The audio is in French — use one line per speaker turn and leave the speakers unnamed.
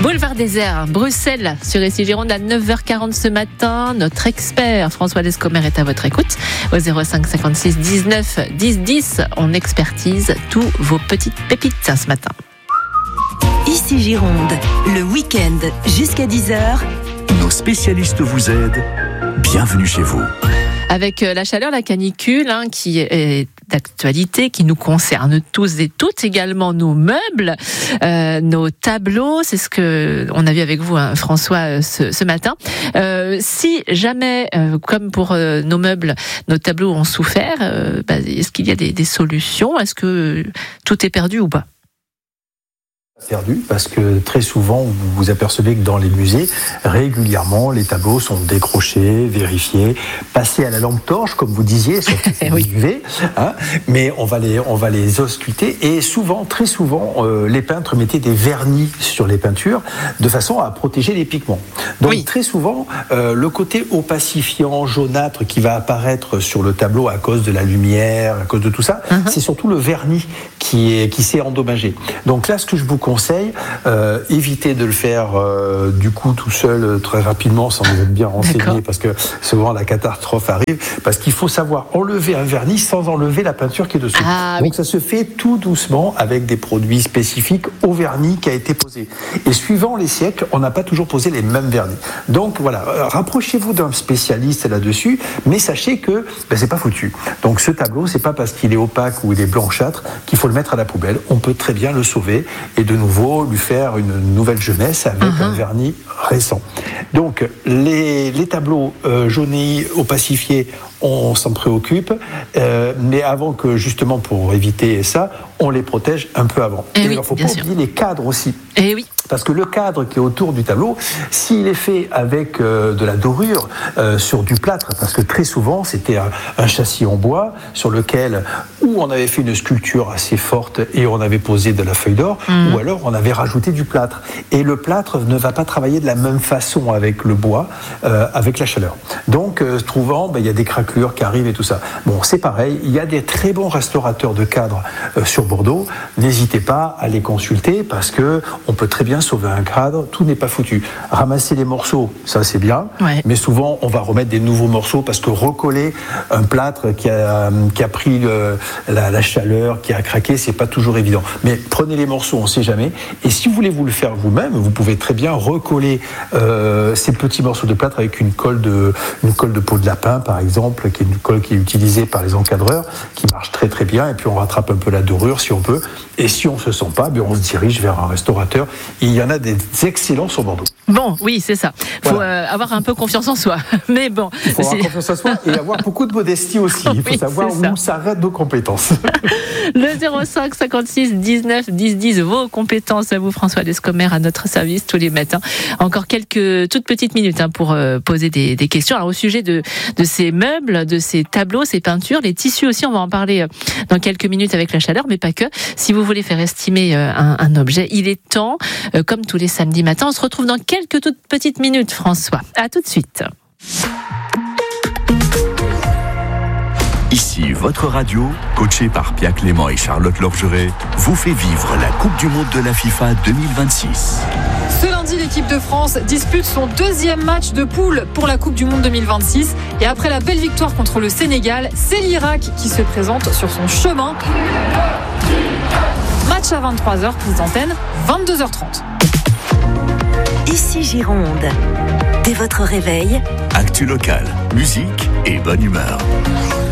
Boulevard Désert, Bruxelles, sur Ici Gironde à 9h40 ce matin. Notre expert François Descomer est à votre écoute au 05 56 19 10 10. On expertise tous vos petites pépites ce matin.
Ici Gironde, le week-end jusqu'à 10h.
Nos spécialistes vous aident. Bienvenue chez vous.
Avec la chaleur, la canicule qui est d'actualité, qui nous concerne tous et toutes, également nos meubles, nos tableaux, c'est ce que on a vu avec vous, François, ce matin. Si jamais, comme pour nos meubles, nos tableaux ont souffert, est-ce qu'il y a des solutions ? Est-ce que tout est perdu ou pas ?
Perdu, parce que très souvent vous vous apercevez que dans les musées régulièrement les tableaux sont décrochés, vérifiés, passés à la lampe torche comme vous disiez, sauf que c'est UV, mais on va les ausculter et souvent, très souvent, les peintres mettaient des vernis sur les peintures de façon à protéger les pigments. Donc très souvent le côté opacifiant, jaunâtre qui va apparaître sur le tableau à cause de la lumière, à cause de tout ça, c'est surtout le vernis qui s'est endommagé. Donc là, ce que je vous conseille, évitez de le faire du coup tout seul très rapidement sans vous être bien renseigné, parce que souvent la catastrophe arrive, parce qu'il faut savoir enlever un vernis sans enlever la peinture qui est dessus. Donc ça se fait tout doucement avec des produits spécifiques au vernis qui a été posé. Et suivant les siècles, on n'a pas toujours posé les mêmes vernis. Donc voilà, rapprochez-vous d'un spécialiste là-dessus, mais sachez que c'est pas foutu. Donc ce tableau, c'est pas parce qu'il est opaque ou il est blanchâtre qu'il faut le mettre à la poubelle. On peut très bien le sauver et de nouveau lui faire une nouvelle jeunesse avec un vernis récent. Donc les tableaux jaunis, opacifiés, on s'en préoccupe, mais avant que, justement, pour éviter ça, on les protège un peu avant. Et il ne faut pas oublier les cadres aussi. Parce que le cadre qui est autour du tableau, s'il est fait avec de la dorure sur du plâtre, parce que très souvent c'était un châssis en bois sur lequel ou on avait fait une sculpture assez forte et on avait posé de la feuille d'or, ou alors on avait rajouté du plâtre. Et le plâtre ne va pas travailler de la même façon avec le bois, avec la chaleur. Donc souvent, il y a des craquelures qui arrivent et tout ça. Bon, c'est pareil, il y a des très bons restaurateurs de cadres sur Bordeaux. N'hésitez pas à les consulter parce que on peut très bien sauver un cadre, tout n'est pas foutu. Ramasser les morceaux, ça c'est bien, mais souvent on va remettre des nouveaux morceaux parce que recoller un plâtre qui a pris la chaleur, qui a craqué, c'est pas toujours évident. Mais prenez les morceaux, on sait jamais. Et si vous voulez vous le faire vous-même, vous pouvez très bien recoller ces petits morceaux de plâtre avec une colle de peau de lapin par exemple, qui est une colle qui est utilisée par les encadreurs, qui marche très très bien. Et puis on rattrape un peu la dorure si on peut. Et si on se sent pas, on se dirige vers un restaurateur. Il y en a des excellents sur Bordeaux.
Bon, oui, c'est ça. Il faut avoir un peu confiance en soi. Mais bon,
il faut avoir confiance en soi et avoir beaucoup de modestie aussi. Il faut savoir où s'arrêtent nos compétences.
Le 05 56 19 10 10, vos compétences à vous, François Descomer, à notre service tous les matins. Encore quelques toutes petites minutes pour poser des questions. Alors, au sujet de ces meubles, de ces tableaux, ces peintures, les tissus aussi, on va en parler dans quelques minutes avec la chaleur, mais pas que. Si vous voulez faire estimer un objet, il est temps, comme tous les samedis matins. On se retrouve dans quelques toutes petites minutes, François. À tout de suite.
Ici, votre radio, coachée par Pia Clément et Charlotte Lorgeret, vous fait vivre la Coupe du Monde de la FIFA 2026.
Ce lundi, l'équipe de France dispute son deuxième match de poule pour la Coupe du Monde 2026. Et après la belle victoire contre le Sénégal, c'est l'Irak qui se présente sur son chemin. Match à 23h, prise d'antenne, 22h30.
Ici Gironde. Dès votre réveil,
actu locale, musique et bonne humeur.